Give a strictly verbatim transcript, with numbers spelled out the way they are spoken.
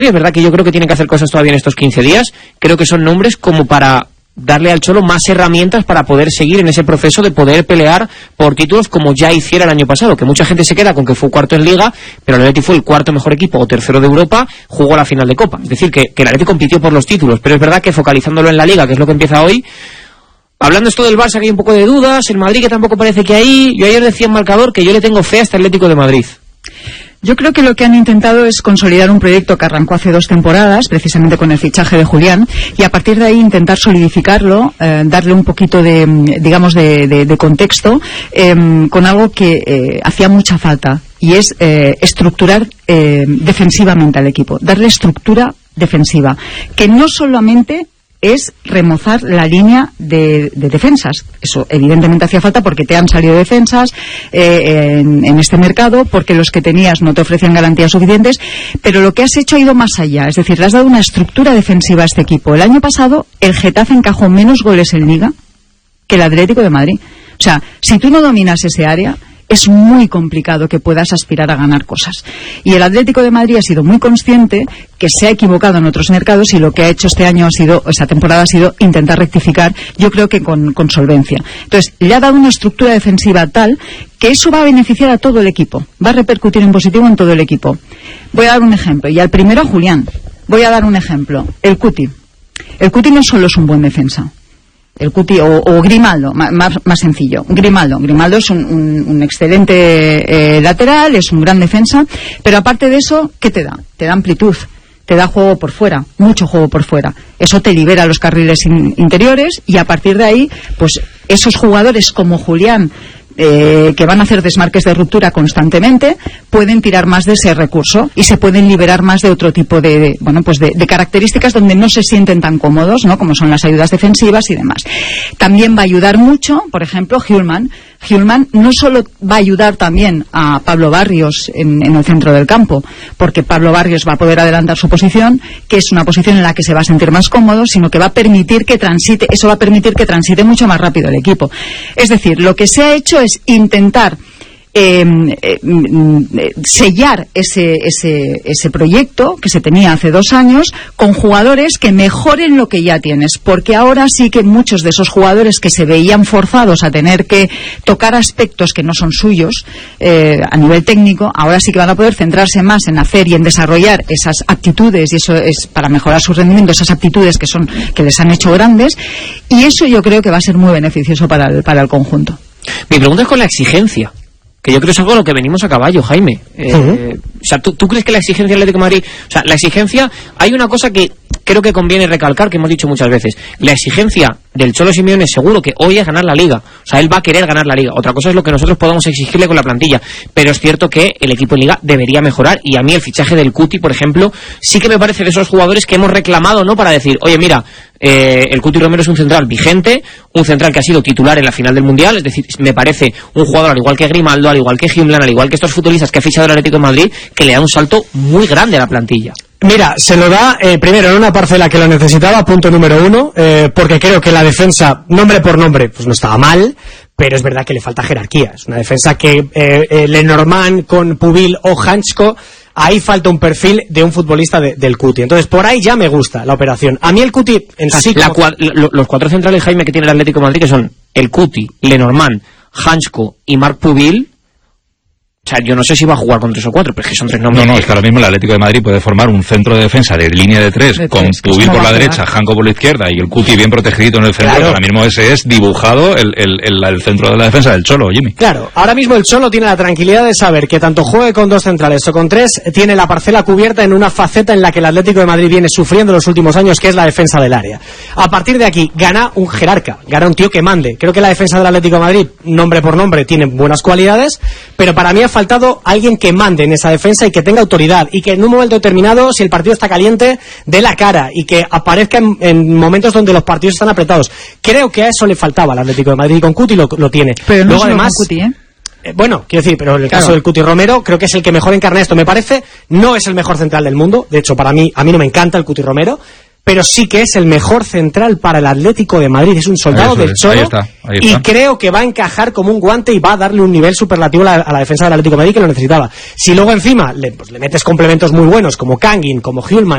Es verdad que yo creo que tienen que hacer cosas todavía en estos quince días. Creo que son nombres como para darle al Cholo más herramientas para poder seguir en ese proceso de poder pelear por títulos como ya hiciera el año pasado, que mucha gente se queda con que fue cuarto en Liga, pero el Atleti fue el cuarto mejor equipo o tercero de Europa, jugó la final de Copa. Es decir, que, que el Atleti compitió por los títulos, pero es verdad que focalizándolo en la Liga, que es lo que empieza hoy, hablando esto del Barça, que hay un poco de dudas, el Madrid que tampoco parece que hay. Yo ayer decía en marcador que yo le tengo fe a este Atlético de Madrid. Yo creo que lo que han intentado es consolidar un proyecto que arrancó hace dos temporadas, precisamente con el fichaje de Julián, y a partir de ahí intentar solidificarlo, eh, darle un poquito de, digamos, de, de, de contexto, eh, con algo que eh, hacía mucha falta, y es eh, estructurar eh, defensivamente al equipo, darle estructura defensiva, que no solamente es remozar la línea de, de defensas. Eso evidentemente hacía falta porque te han salido defensas eh, en, en este mercado, porque los que tenías no te ofrecían garantías suficientes, pero lo que has hecho ha ido más allá, es decir, le has dado una estructura defensiva a este equipo. El año pasado el Getafe encajó menos goles en Liga que el Atlético de Madrid. O sea, si tú no dominas ese área, es muy complicado que puedas aspirar a ganar cosas. Y el Atlético de Madrid ha sido muy consciente que se ha equivocado en otros mercados y lo que ha hecho este año ha sido, esta temporada ha sido intentar rectificar, yo creo que con, con solvencia. Entonces, le ha dado una estructura defensiva tal que eso va a beneficiar a todo el equipo, va a repercutir en positivo en todo el equipo. Voy a dar un ejemplo, y al primero a Julián. Voy a dar un ejemplo. El Cuti. El Cuti no solo es un buen defensa. El Cuti o, o Grimaldo, más, más sencillo. Grimaldo. Grimaldo es un, un, un excelente eh, lateral, es un gran defensa, pero aparte de eso, ¿qué te da? Te da amplitud, te da juego por fuera, mucho juego por fuera. Eso te libera los carriles in, interiores y a partir de ahí, pues esos jugadores como Julián, Eh, que van a hacer desmarques de ruptura constantemente, pueden tirar más de ese recurso y se pueden liberar más de otro tipo de, de bueno, pues de, de características donde no se sienten tan cómodos, ¿no? Como son las ayudas defensivas y demás. También va a ayudar mucho, por ejemplo, Hjulmand. Hjulmand no solo va a ayudar también a Pablo Barrios en, en el centro del campo, porque Pablo Barrios va a poder adelantar su posición, que es una posición en la que se va a sentir más cómodo, sino que va a permitir que transite, eso va a permitir que transite mucho más rápido el equipo. Es decir, lo que se ha hecho es intentar Eh, eh, sellar ese, ese, ese proyecto que se tenía hace dos años con jugadores que mejoren lo que ya tienes, porque ahora sí que muchos de esos jugadores que se veían forzados a tener que tocar aspectos que no son suyos eh, a nivel técnico, ahora sí que van a poder centrarse más en hacer y en desarrollar esas aptitudes, y eso es para mejorar su rendimiento, esas aptitudes que son que les han hecho grandes, y eso yo creo que va a ser muy beneficioso para el, para el conjunto. Mi pregunta es con la exigencia, que yo creo que es algo a lo que venimos a caballo, Jaime. Eh, uh-huh. O sea, ¿tú, ¿tú crees que la exigencia del Atlético de Madrid... O sea, la exigencia... Hay una cosa que creo que conviene recalcar, que hemos dicho muchas veces. La exigencia del Cholo Simeone seguro que hoy es ganar la Liga. O sea, él va a querer ganar la Liga. Otra cosa es lo que nosotros podamos exigirle con la plantilla. Pero es cierto que el equipo en Liga debería mejorar. Y a mí el fichaje del Cuti, por ejemplo, sí que me parece de esos jugadores que hemos reclamado, ¿no? Para decir, oye, mira... Eh, el Cuti Romero es un central vigente, un central que ha sido titular en la final del Mundial, es decir, me parece un jugador al igual que Grimaldo, al igual que Hjulmand, al igual que estos futbolistas que ha fichado el Atlético de Madrid, que le da un salto muy grande a la plantilla. Mira, se lo da eh, primero en una parcela que lo necesitaba, punto número uno, eh, porque creo que la defensa, nombre por nombre, pues no estaba mal, pero es verdad que le falta jerarquía. Es una defensa que eh, eh, Lenormand con Pubil o Hansko, ahí falta un perfil de un futbolista de, del Cuti. Entonces, por ahí ya me gusta la operación. A mí el Cuti en sí... La cua- lo, los cuatro centrales, Jaime, que tiene el Atlético de Madrid, que son el Cuti, Lenormand, Hansko y Marc Pubil. O sea, yo no sé si va a jugar con tres o cuatro, pero es que son tres nombres. No, no, es que ahora mismo el Atlético de Madrid puede formar un centro de defensa de línea de tres, de con tres, Pubil por la derecha, Hansko por la izquierda y el Cuti bien protegido en el centro. Claro. Ahora mismo ese es dibujado el, el, el, el centro de la defensa del Cholo, Jimmy. Claro, ahora mismo el Cholo tiene la tranquilidad de saber que tanto juegue con dos centrales o con tres, tiene la parcela cubierta en una faceta en la que el Atlético de Madrid viene sufriendo los últimos años, que es la defensa del área. A partir de aquí, gana un jerarca, gana un tío que mande. Creo que la defensa del Atlético de Madrid, nombre por nombre, tiene buenas cualidades, pero para mí ha faltado alguien que mande en esa defensa y que tenga autoridad y que en un momento determinado, si el partido está caliente, dé la cara y que aparezca en, en momentos donde los partidos están apretados. Creo que a eso le faltaba al Atlético de Madrid y con Cuti lo, lo tiene. Pero no Luego, solo además, con Cuti, ¿eh? Eh, bueno, quiero decir, pero en el claro. caso del Cuti Romero creo que es el que mejor encarna esto, me parece. No es el mejor central del mundo, de hecho para mí, a mí no me encanta el Cuti Romero, pero sí que es el mejor central para el Atlético de Madrid. Es un soldado del Cholo, ahí está, ahí está. Y creo que va a encajar como un guante y va a darle un nivel superlativo a la, a la defensa del Atlético de Madrid, que lo necesitaba. Si luego encima le, pues, le metes complementos muy buenos como Kangin, como Hjulmand,